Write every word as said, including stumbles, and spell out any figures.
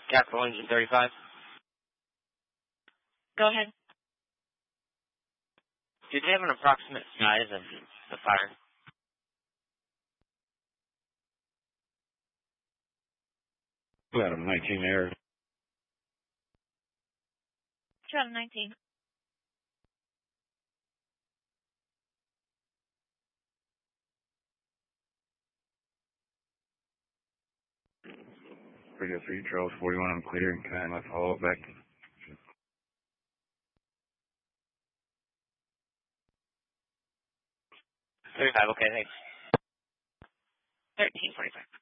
Capital engine thirty-five. Go ahead. Do they have an approximate size of the fire? Adam nineteen air. Adam nineteen. Radio three, Charles forty-one, I'm clear. Can I have my follow-up back? thirty-five, okay, thanks. thirteen forty-five.